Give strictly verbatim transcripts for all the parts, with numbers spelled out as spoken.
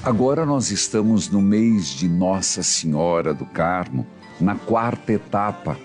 Agora nós estamos no mês de Nossa Senhora do Carmo, na quarta etapa.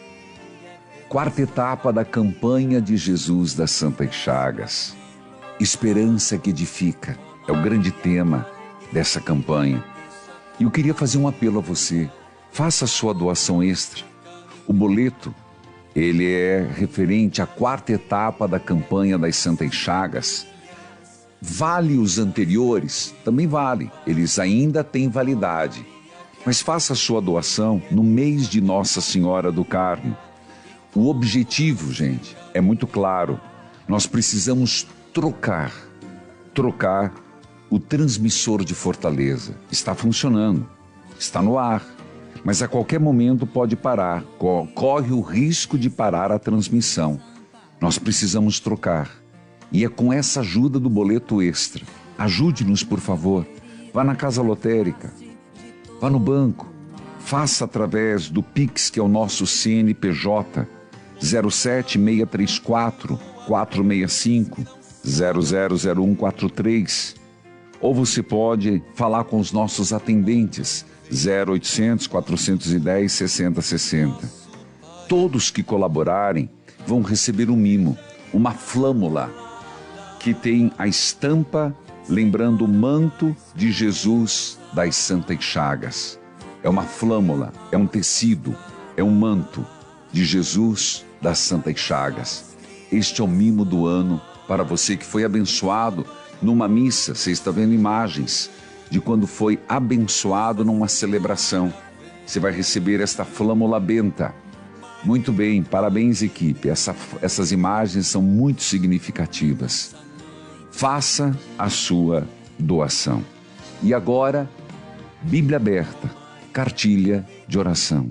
Quarta etapa da campanha de Jesus das Santas Chagas. Esperança que edifica é o grande tema dessa campanha. E eu queria fazer um apelo a você. Faça a sua doação extra. O boleto, ele é referente à quarta etapa da campanha das Santas Chagas. Vale os anteriores? Também vale. Eles ainda têm validade. Mas faça a sua doação no mês de Nossa Senhora do Carmo. O objetivo, gente, é muito claro. Nós precisamos trocar, trocar o transmissor de Fortaleza. Está funcionando, está no ar, mas a qualquer momento pode parar. Corre o risco de parar a transmissão. Nós precisamos trocar. E é com essa ajuda do boleto extra. Ajude-nos, por favor. Vá na casa lotérica, vá no banco, faça através do Pix, que é o nosso C N P J, zero sete seis três quatro, quatro seis cinco, zero zero zero um quatro três. Ou você pode falar com os nossos atendentes, zero oitocentos, quatrocentos e dez, sessenta sessenta. Todos que colaborarem vão receber um mimo, uma flâmula, que tem a estampa lembrando o manto de Jesus das Santas Chagas. É uma flâmula, é um tecido, é um manto de Jesus das Santas Chagas. Este é o mimo do ano para você que foi abençoado numa missa. Você está vendo imagens de quando foi abençoado numa celebração. Você vai receber esta flâmula benta. Muito bem, parabéns, equipe. Essa, essas imagens são muito significativas. Faça a sua doação. E agora, Bíblia aberta, cartilha de oração.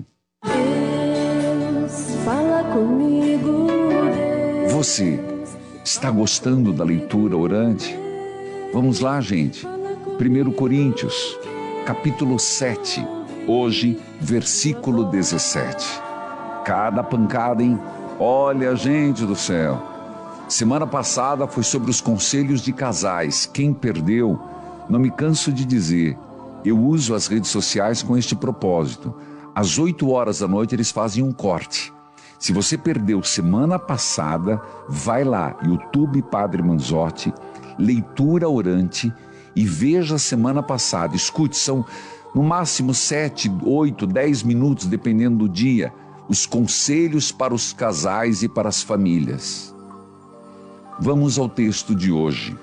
Deus, fala comigo, Deus. Você está gostando da leitura orante? Vamos lá, gente. primeira Coríntios, capítulo sete, hoje, versículo dezessete. Cada pancada, hein? Olha, gente do céu. Semana passada foi sobre os conselhos de casais. Quem perdeu, não me canso de dizer, eu uso as redes sociais com este propósito. Às oito horas da noite eles fazem um corte. Se você perdeu semana passada, vai lá, YouTube Padre Manzotti, leitura orante, e veja a semana passada. Escute, são no máximo sete, oito, dez minutos, dependendo do dia, os conselhos para os casais e para as famílias. Vamos ao texto de hoje.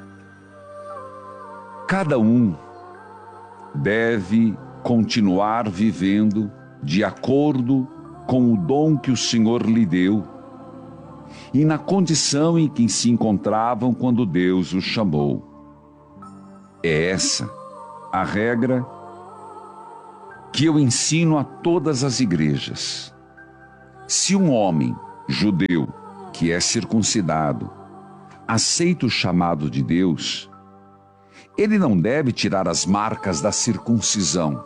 Cada um deve continuar vivendo de acordo com o dom que o Senhor lhe deu e na condição em que se encontravam quando Deus os chamou. É essa a regra que eu ensino a todas as igrejas. Se um homem judeu que é circuncidado aceita o chamado de Deus, ele não deve tirar as marcas da circuncisão.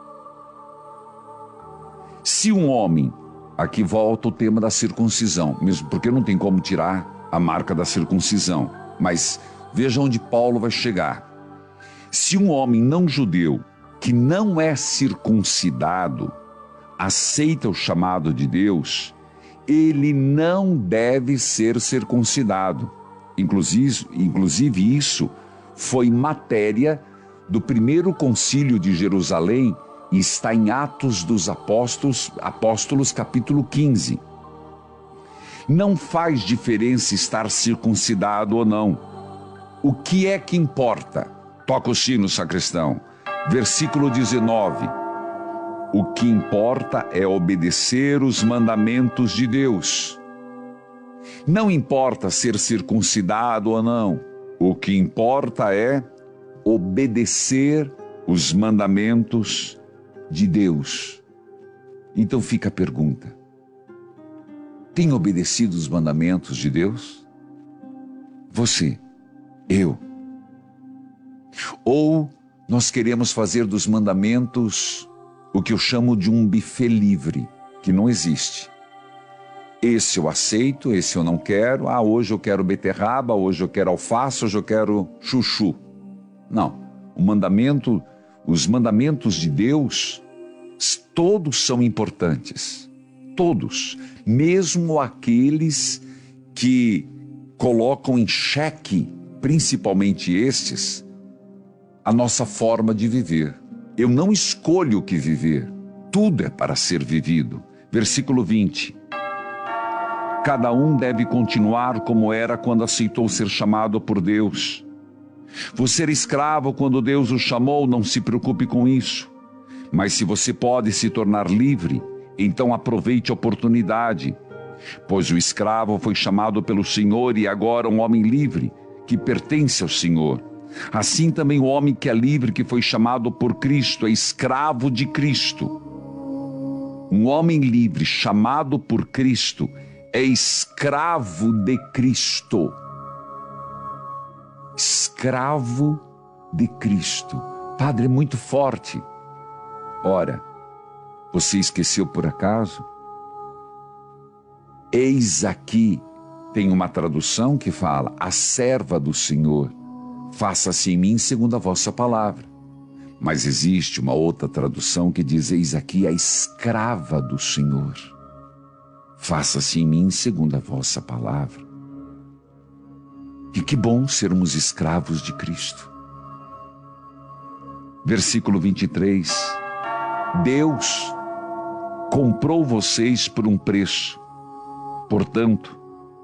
Se um homem, aqui volta o tema da circuncisão, mesmo porque não tem como tirar a marca da circuncisão, mas veja onde Paulo vai chegar. Se um homem não judeu, que não é circuncidado, aceita o chamado de Deus, ele não deve ser circuncidado. Inclusive, inclusive isso foi matéria do primeiro concílio de Jerusalém e está em Atos dos Apóstolos, Apóstolos capítulo quinze. Não faz diferença estar circuncidado ou não. O que é que importa? Toca o sino, sacristão. Versículo dezenove. O que importa é obedecer os mandamentos de Deus. Não importa ser circuncidado ou não. O que importa é obedecer os mandamentos de Deus. Então fica a pergunta: tem obedecido os mandamentos de Deus? Você, eu. Ou nós queremos fazer dos mandamentos o que eu chamo de um buffet livre, que não existe. Esse eu aceito, esse eu não quero. Ah, hoje eu quero beterraba, hoje eu quero alface, hoje eu quero chuchu. Não. o mandamento, os mandamentos de Deus, todos são importantes. Todos, mesmo aqueles que colocam em xeque, principalmente estes, a nossa forma de viver. Eu não escolho o que viver, tudo é para ser vivido. Versículo vinte. Cada um deve continuar como era quando aceitou ser chamado por Deus. Você era escravo quando Deus o chamou, não se preocupe com isso. Mas se você pode se tornar livre, então aproveite a oportunidade. Pois o escravo foi chamado pelo Senhor e agora um homem livre, que pertence ao Senhor. Assim também o homem que é livre, que foi chamado por Cristo, é escravo de Cristo. Um homem livre, chamado por Cristo, é escravo de Cristo. Escravo de Cristo. Padre, é muito forte. Ora, você esqueceu por acaso? Eis aqui, tem uma tradução que fala, a serva do Senhor, faça-se em mim segundo a vossa palavra. Mas existe uma outra tradução que diz, eis aqui a escrava do Senhor, faça-se em mim segundo a vossa palavra. E que bom sermos escravos de Cristo. Versículo vinte e três. Deus comprou vocês por um preço. Portanto,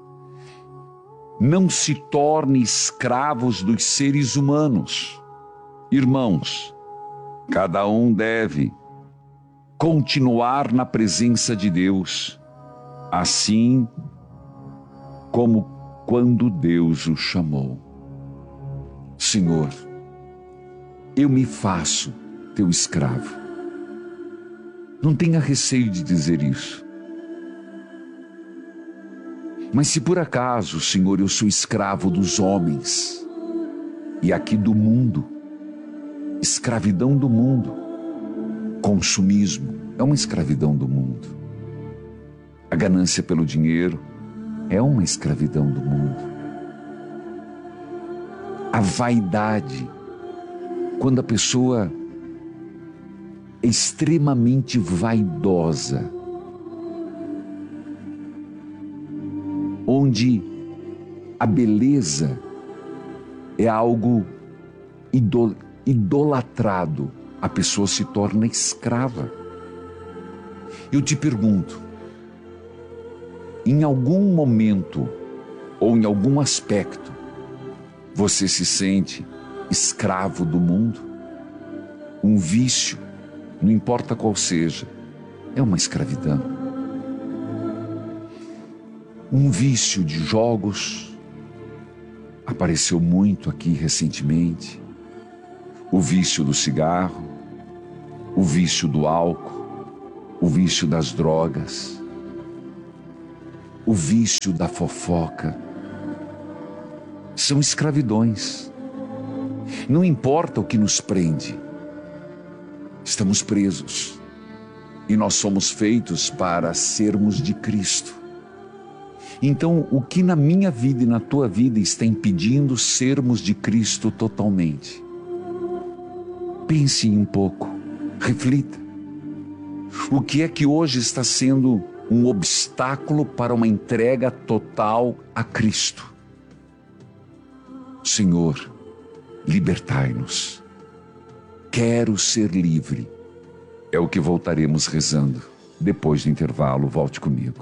não se torne escravos dos seres humanos. Irmãos, cada um deve continuar na presença de Deus, assim como quando Deus o chamou. Senhor, eu me faço teu escravo. Não tenha receio de dizer isso. Mas se por acaso, Senhor, eu sou escravo dos homens, e aqui do mundo, escravidão do mundo, consumismo é uma escravidão do mundo. A ganância pelo dinheiro é uma escravidão do mundo. A vaidade, quando a pessoa é extremamente vaidosa, onde a beleza é algo idolatrado, a pessoa se torna escrava. Eu te pergunto, em algum momento ou em algum aspecto, você se sente escravo do mundo? Um vício, não importa qual seja, é uma escravidão. Um vício de jogos apareceu muito aqui recentemente. O vício do cigarro, o vício do álcool, o vício das drogas, o vício da fofoca. São escravidões. Não importa o que nos prende, estamos presos. E nós somos feitos para sermos de Cristo. Então, o que na minha vida e na tua vida está impedindo sermos de Cristo totalmente? Pense um pouco, reflita. O que é que hoje está sendo um obstáculo para uma entrega total a Cristo? Senhor, libertai-nos. Quero ser livre. É o que voltaremos rezando. Depois do intervalo, volte comigo.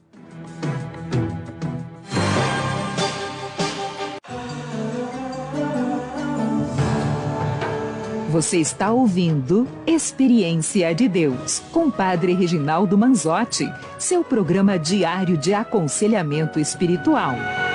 Você está ouvindo Experiência de Deus, com Padre Reginaldo Manzotti, seu programa diário de aconselhamento espiritual.